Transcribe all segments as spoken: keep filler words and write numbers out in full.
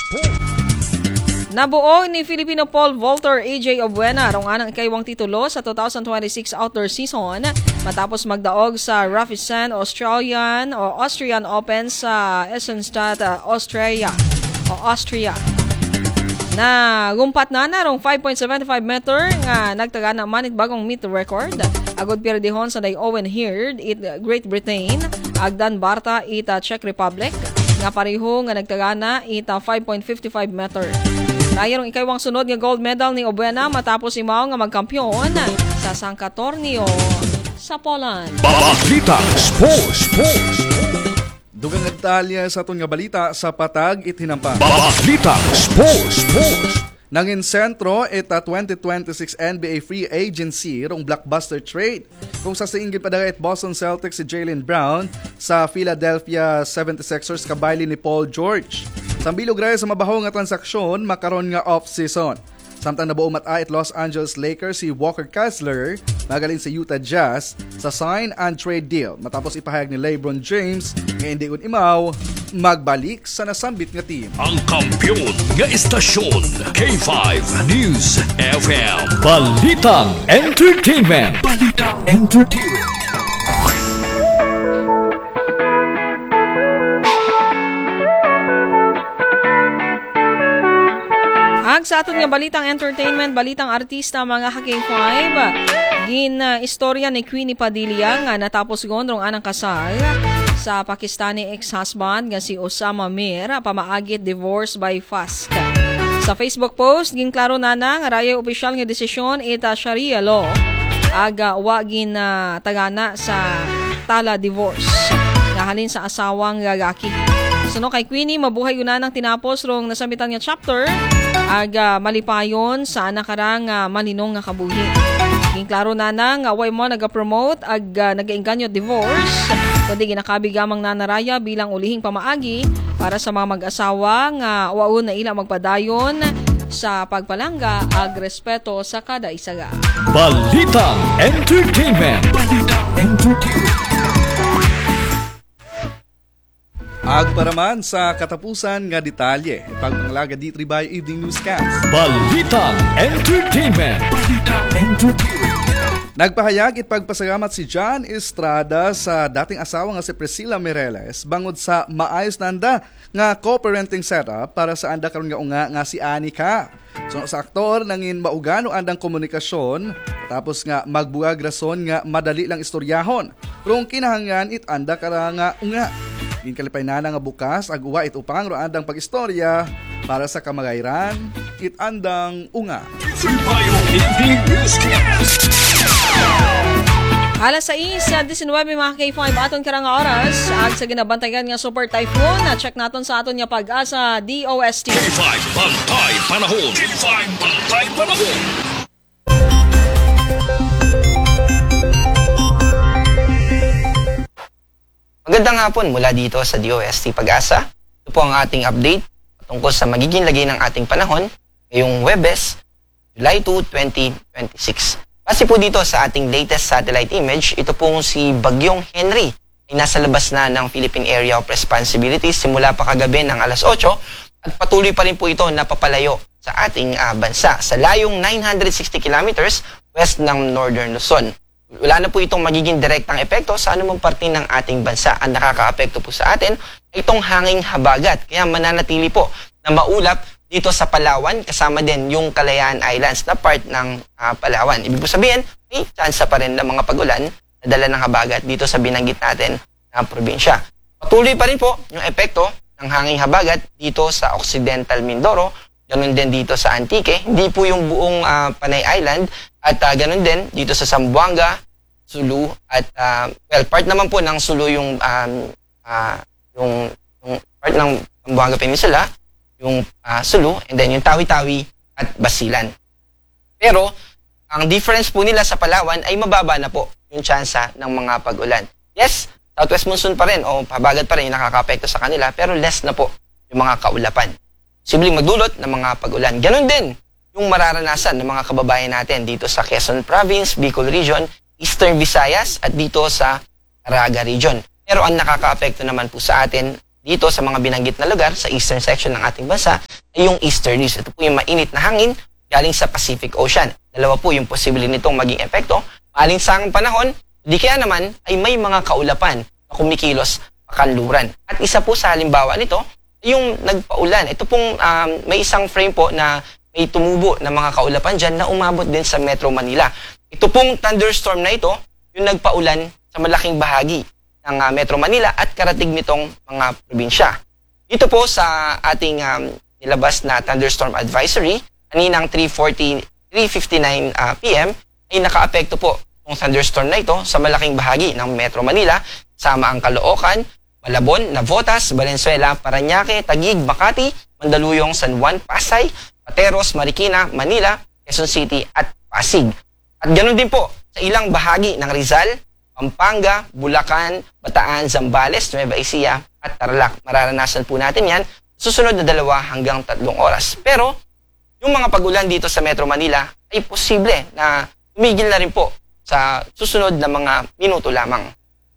Nabuo ni Filipino pole vaulter A J Obuena rong anang ikaywang titulo sa twenty twenty-six outdoor season matapos magdaog sa Raffisand Australian o Austrian Open sa Eisenstadt, Austria o Austria. Na gumpat na na rong five point seven five meter nga nagtaga na manit bagong meet record. Agod pierdihon sa day Owen Heard it Great Britain, agdan Barta ita Czech Republic nga pareho nga nagtaga na ita five point five five meter. Dayong ikaywang sunod nga gold medal ni Obuena matapos imaw nga magkampiyon sa Sangka Torneo sa Poland. Balita Sports. Sports. Dugang nagtalya sa aton nga balita sa patag itinampan. Balita Sports. Sports. Nangin sentro ita twenty twenty-six N B A Free Agency rong blockbuster trade kung sa siingid padaga it Boston Celtics si Jaylen Brown sa Philadelphia seventy-sixers kabayli ni Paul George. Sambilog raya sa mabaho nga transaksyon makaron nga off-season. Samtang nabuo mata it Los Angeles Lakers si Walker Kessler magaling sa Utah Jazz sa sign and trade deal matapos ipahayag ni LeBron James nga hindi kun imaw magbalik sa nasambit nga team. Ang kampiyon nga istasyon K five News F M. Balitang Entertainment. Balitang Entertainment. Ag sa aton nga balitang entertainment, balitang artista mga ka-K five, gin uh, istorya ni Queenie Padilla nga natapos gondrong anang kasal sa Pakistani ex-husband nga si Osama Mir, pamaagit divorce by fast. Sa Facebook post, gin klaro na na nga raya opisyal nga desisyon ita Sharia law aga wa gin uh, tagana sa tala divorce nga halin sa asawang gagaki. Suno kay Queenie, mabuhay una nang tinapos rong nasambitan nga chapter aga malipayon sa nakarang uh, maninong nga kabuhi. King klaro na na nga way mo naga-promote ag uh, nagainganyo divorce kundi ginakabigamang nanaraya bilang ulihing pamaagi para sa mga mag-asawa nga waon na ila magpadayon sa pagpalangga ag respeto sa kada isaga. Balitang Entertainment. Balitang Entertainment. Agparaman sa katapusan nga detalye pagpanglaga di Tribay Evening Newscast. Balitang Entertainment. Balitang Entertainment. Nagpahayag it pagpasalamat si John Estrada sa dating asawa nga si Priscilla Mireles bangod sa maayos nanda nga co-parenting setup para sa anda karon nga unga nga si Anika. So sa aktor nangin maugano andang komunikasyon tapos nga magbuwag rason nga madali lang istoryahon. Kung kinahanglan it anda kara nga unga. Ginkalipay na nga bukas ag uwa it upang roandang pag-istorya para sa kamagayran it andang unga. Alas sais sa nineteen mga K five aton karang oras ag sa ginabantayan nga super typhoon na check naton sa aton nga Pag-asa D O S T. K five Bantay Panahon. K five Bantay Panahon. Magandang hapon mula dito sa D O S T Pag-asa. Ito po ang ating update tungkol sa magiging lagay ng ating panahon ngayong Huwebes, July second, twenty twenty-six. Base po dito sa ating latest satellite image, ito pong si Bagyong Henry ay nasa labas na ng Philippine Area of Responsibility simula pa kagabi ng alas otso at patuloy pa rin po ito na papalayo sa ating uh, bansa sa layong nine hundred sixty kilometers west ng Northern Luzon. Wala na po itong magiging direktang epekto sa anumang parte ng ating bansa. Ang nakaka-apekto po sa atin ay itong hanging habagat. Kaya mananatili po na maulap dito sa Palawan, kasama din yung Kalayaan Islands na part ng uh, Palawan. Ibig po sabihin, may chance pa rin ng mga pag-ulan na dala ng habagat dito sa binanggit natin na probinsya. Patuloy pa rin po yung epekto ng hanging habagat dito sa Occidental Mindoro, ganun din dito sa Antique, hindi po yung buong uh, Panay Island, at uh, ganun din dito sa Zamboanga, Sulu, at uh, well, part naman po ng Sulu yung, um, uh, yung, yung part ng Zamboanga Peninsula, yung uh, Sulu, and then yung Tawi-Tawi at Basilan. Pero, ang difference po nila sa Palawan ay mababa na po yung tsansa ng mga pag-ulan. Yes, southwest monsoon pa rin o pabagat pa rin yung nakaka-apekto sa kanila, pero less na po yung mga kaulapan. Sibling magdulot ng mga pag-ulan. Ganon din yung mararanasan ng mga kababayan natin dito sa Quezon Province, Bicol Region, Eastern Visayas at dito sa Caraga Region. Pero ang nakaka-apekto naman po sa atin dito sa mga binanggit na lugar sa eastern section ng ating bansa, ay yung easterlies. Ito po yung mainit na hangin galing sa Pacific Ocean. Dalawa po yung posible nitong maging epekto. Maalinsangang panahon, di kaya naman ay may mga kaulapan na kumikilos pakanluran. At isa po sa halimbawa nito, yung nagpaulan. Ito pong um, may isang frame po na may tumubo na mga kaulapan dyan na umabot din sa Metro Manila. Ito pong thunderstorm na ito, yung nagpaulan sa malaking bahagi ng uh, Metro Manila at karatig nitong mga probinsya. Dito po sa ating um, nilabas na thunderstorm advisory, kaninang three forty, three fifty-nine uh, p m ay nakaapekto po itong thunderstorm na ito sa malaking bahagi ng Metro Manila, sama ang Caloocan, Malabon, Navotas, Valenzuela, Parañaque, Taguig, Makati, Mandaluyong, San Juan, Pasay, Pateros, Marikina, Manila, Quezon City at Pasig. At ganoon din po sa ilang bahagi ng Rizal, Pampanga, Bulacan, Bataan, Zambales, Nueva Ecija at Tarlac. Mararanasan po natin yan susunod na dalawa hanggang tatlong oras. Pero yung mga pagulan dito sa Metro Manila ay posible na tumigil na rin po sa susunod na mga minuto lamang.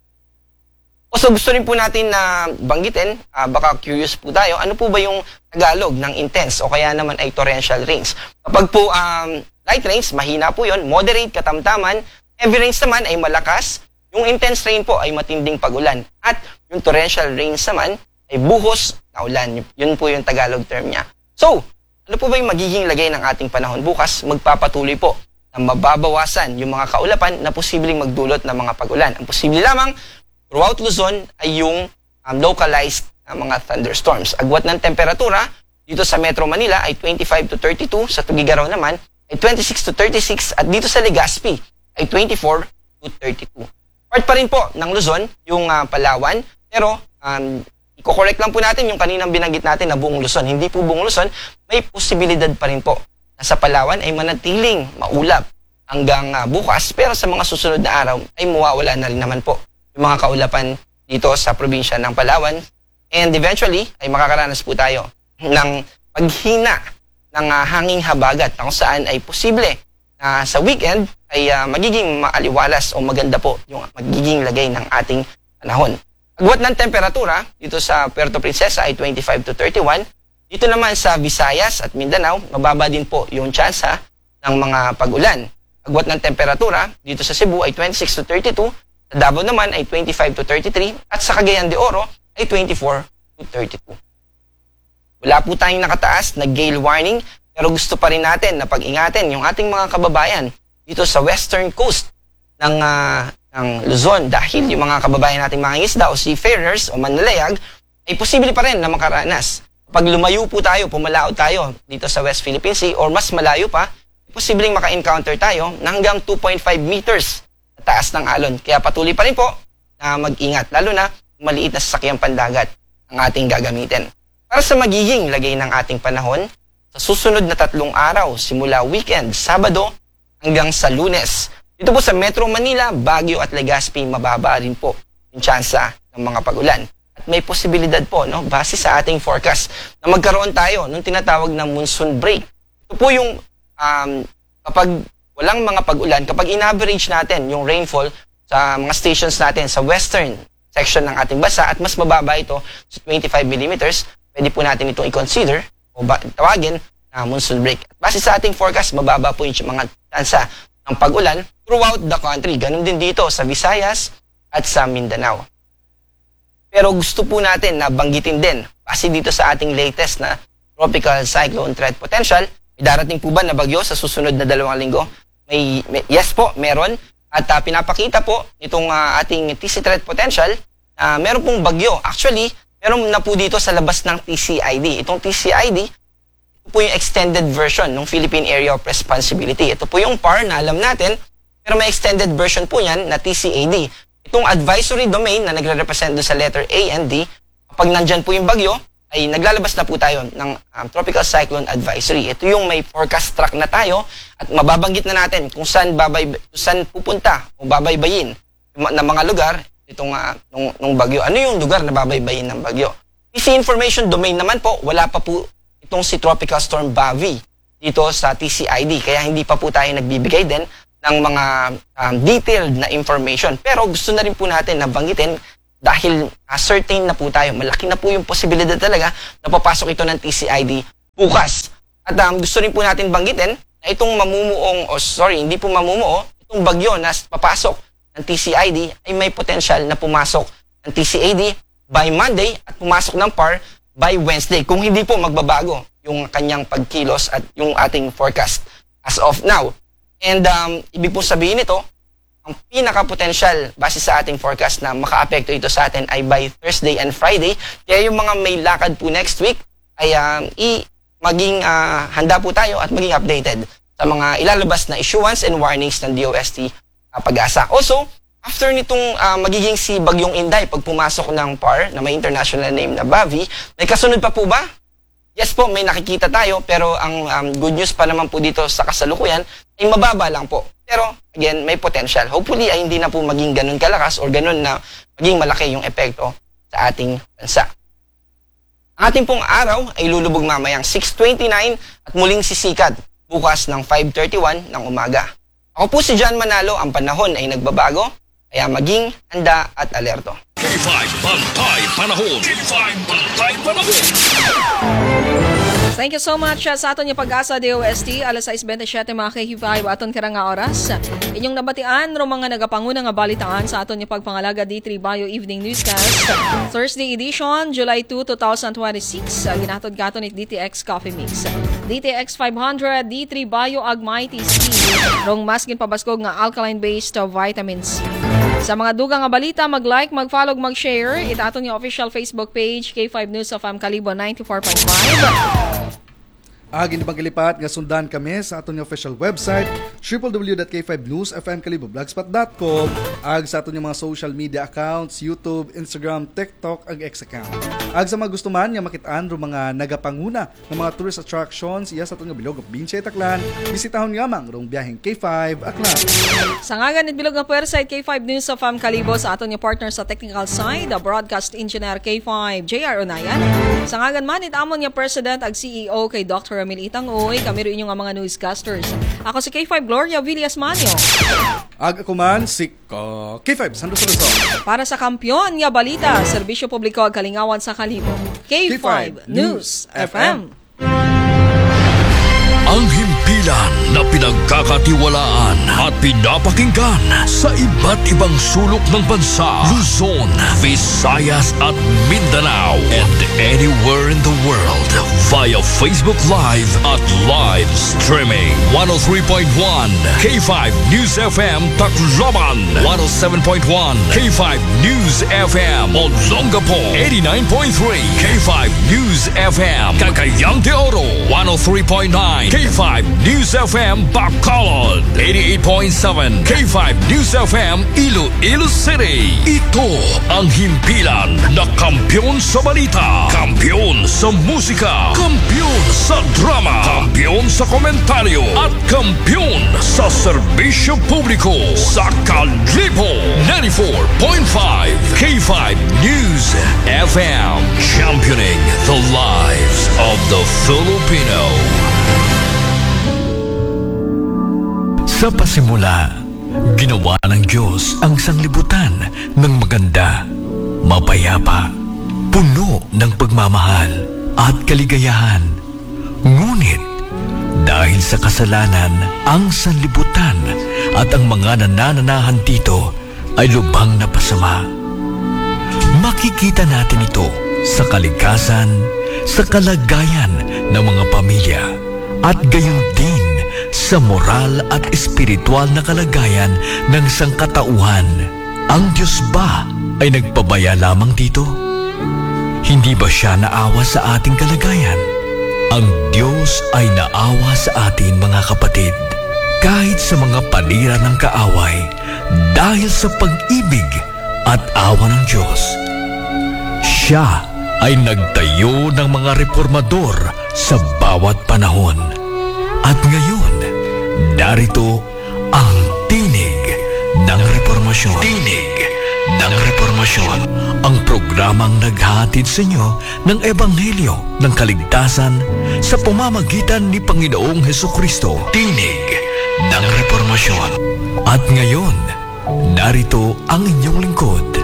O so gusto rin po natin na banggitin, uh, baka curious po tayo, ano po ba yung Tagalog ng intense o kaya naman ay torrential rains? Kapag po um, light rains, mahina po yon, moderate, katamtaman, heavy rains naman ay malakas, yung intense rain po ay matinding pagulan, at yung torrential rains naman ay buhos na ulan. Yun po yung Tagalog term niya. So, ano po ba yung magiging lagay ng ating panahon bukas? Magpapatuloy po na mababawasan yung mga kaulapan na posibleng magdulot ng mga pagulan. Ang posible lamang throughout Luzon ay yung um, localized na mga thunderstorms. Agwat ng temperatura dito sa Metro Manila ay twenty-five to thirty-two, sa Tugigaraw naman ay twenty-six to thirty-six, at dito sa Legazpi ay twenty-four to thirty-two. Part pa rin po ng Luzon yung uh, Palawan, pero um, i-correct lang po natin yung kaninang binanggit natin na buong Luzon. Hindi po buong Luzon, may posibilidad pa rin po na sa Palawan ay manatiling maulap hanggang uh, bukas, pero sa mga susunod na araw ay mawawala na rin naman po yung mga kaulapan dito sa probinsya ng Palawan. And eventually ay makakaranas po tayo ng paghina ng uh, hanging habagat na kung saan ay posible na sa weekend ay uh, magiging maaliwalas o maganda po yung magiging lagay ng ating panahon. Agwat ng temperatura dito sa Puerto Princesa ay twenty-five to thirty-one. Dito naman sa Visayas at Mindanao, mababa din po yung tsansa ng mga pag-ulan. Agwat ng temperatura dito sa Cebu ay twenty-six to thirty-two. Sa Davao naman ay twenty-five to thirty-three. At sa Cagayan de Oro ay twenty-four to thirty-two. Wala po tayong nakataas na gale warning, pero gusto pa rin natin na pag-ingatan yung ating mga kababayan dito sa western coast ng uh, ng Luzon, dahil yung mga kababayan nating mga isda o seafarers o manlalayag ay posible pa rin na makaranas. Pag lumayo po tayo, pumalaot tayo dito sa West Philippine Sea or mas malayo pa, posibleng maka-encounter tayo ng hanggang two point five meters na taas ng alon. Kaya patuloy pa rin po na mag-ingat, lalo na maliit na sasakyang pandagat ang ating gagamitin. Para sa magiging lagay ng ating panahon, sa susunod na tatlong araw, simula weekend, Sabado hanggang sa Lunes, dito po sa Metro Manila, Baguio at Legazpi, mababa rin po yung tsansa ng mga pagulan. At may posibilidad po, no, base sa ating forecast, na magkaroon tayo ng tinatawag na monsoon break. Ito po yung um, kapag walang mga pagulan, kapag in-average natin yung rainfall sa mga stations natin sa western section ng ating bansa at mas mababa ito sa twenty-five millimeters, pwede po natin itong i-consider o ba, tawagin na monsoon break. At base sa ating forecast, mababa po yung mga tsansa ng pag-ulan throughout the country. Ganun din dito sa Visayas at sa Mindanao. Pero gusto po natin na banggitin din, kasi dito sa ating latest na tropical cyclone threat potential, may darating po ba na bagyo sa susunod na dalawang linggo? May, may yes po, meron. At uh, pinapakita po itong uh, ating T C threat potential, uh, meron pong bagyo. Actually, meron na po dito sa labas ng T C I D. Itong T C I D, ito po yung extended version ng Philippine Area of Responsibility. Ito po yung P A R na alam natin, pero may extended version po yan na T C A D. Itong advisory domain na nagre-represent doon sa letter A and D, kapag nandyan po yung bagyo, ay naglalabas na po tayo ng um, Tropical Cyclone Advisory. Ito yung may forecast track na tayo at mababanggit na natin kung saan, babay, kung saan pupunta o babaybayin ng mga lugar itong uh, nung, nung bagyo. Ano yung lugar na babaybayin ng bagyo? T C Information Domain naman po, wala pa po itong si Tropical Storm Bavi dito sa T C I D. Kaya hindi pa po tayo nagbibigay din ng mga um, detailed na information. Pero gusto na rin po natin na banggitin dahil uh, certain na po tayo, malaki na po yung posibilidad talaga na papasok ito ng T C I D bukas. At um, gusto rin po natin banggitin na itong mamumuong, o sorry, hindi po mamumuo, itong bagyo na papasok ng T C I D ay may potential na pumasok ng T C A D by Monday at pumasok ng P A R by Wednesday. Kung hindi po magbabago yung kanyang pagkilos at yung ating forecast as of now. And um, ibig po sabihin nito, ang pinaka-potential base sa ating forecast na maka-apekto ito sa atin ay by Thursday and Friday. Kaya yung mga may lakad po next week ay um, i maging uh, handa po tayo at maging updated sa mga ilalabas na issuance and warnings ng D O S T uh, Pag-asa. Also, after nitong uh, magiging si Bagyong Inday, pag pumasok ng P A R na may international name na Bavi, may kasunod pa po ba? Yes po, may nakikita tayo, pero ang um, good news pa naman po dito sa kasalukuyan ay mababa lang po. Pero again, may potential. Hopefully ay hindi na po maging ganun kalakas or ganun na maging malaki yung epekto sa ating bansa. Ang ating pong araw ay lulubog mamayang six twenty-nine at muling sisikat bukas ng five thirty-one ng umaga. Ako po si John Manalo, ang panahon ay nagbabago, kaya maging handa at alerto. K five Bantay Panahon. K five Bantay Panahon. Thank you so much uh, sa aton yung Pag-asa D O S T, alas sais twenty-seven mga K five aton kira nga oras. Inyong nabatian ro mga nagapanguna nga balitaan sa aton yung pagpangalaga D three Bio Evening Newscast. Thursday edition, July second, twenty twenty-six. Uh, ginatod katon it D T X Coffee Mix. D T X five hundred, D three Bio Ag Mighty C. Rong maskin pabaskog nga alkaline-based uh, vitamin C. Sa mga dugang nga balita, mag-like, mag-follow, mag-share. Ito aton yung official Facebook page, K five News of M Kalibo ninety-four point five. Agin pagkilipat nga sundan kami sa aton nga official website w w w dot k five news f m kalibo blogspot dot com, ag sa aton nga mga social media accounts, YouTube, Instagram, TikTok, ag X account. Ag sa mga gusto man nga makitaan ro mga nagapanguna ng mga tourist attractions iya sa aton nga bilog of Binchay Taclan, bisitahon nga mang rong biyaheng K five Aklan. Sa ngagan it bilog nga website K five News of M Kalibo, sa aton nga partner sa technical side, the broadcast engineer K five J R Unayan. Sa ngagan man it amon nga president ag C E O kay Doctor Ramil Itangoy, kami rin inyong mga newscasters. Ako si K five Gloria Villas Manio. Ag ako man si uh, K five Sandro Soroso. Para sa kampiyon nga balita, serbisyo publiko ag kalingawan sa Kalibo. K five News F M. Ang himpilan na pinagkakatiwalaan at pinapakinggan sa iba't ibang sulok ng bansa, Luzon, Visayas at Mindanao, and anywhere in the world via Facebook Live at live streaming. one oh three point one K five News F M Tacloban, one oh seven point one K five News F M Olongapo, eighty-nine point three K five News F M Cagayan de Oro, one oh three point nine K five News F M Bacolod, eighty-eight point seven K five News F M Iloilo City. Ito ang himpilan na kampiyon sa balita, kampiyon sa musika, kampiyon sa drama, kampiyon sa komentaryo, at kampiyon sa serbisyo publiko sa Kalibo. ninety-four point five K five News F M, championing the lives of the Filipino. Sa pasimula, ginawa ng Diyos ang sanglibutan ng maganda, mapayapa, puno ng pagmamahal at kaligayahan. Ngunit, dahil sa kasalanan, ang sanlibutan at ang mga nanananahan dito ay lubhang napasama. Makikita natin ito sa kalikasan, sa kalagayan ng mga pamilya, at gayon din sa moral at espiritual na kalagayan ng sangkatauhan. Ang Diyos ba ay nagpabaya lamang dito? Hindi ba siya naawa sa ating kalagayan? Ang Diyos ay naawa sa atin, mga kapatid, kahit sa mga panira ng kaaway, dahil sa pag-ibig at awa ng Diyos. Siya ay nagtayo ng mga reformador sa bawat panahon. At ngayon, narito ang tinig ng reformasyon. Tinig ng reformasyon. Ang programang naghahatid sa inyo ng Ebanghelyo ng Kaligtasan sa pamamagitan ni Panginoong Hesukristo. Tinig ng reformasyon. At ngayon, narito ang inyong lingkod,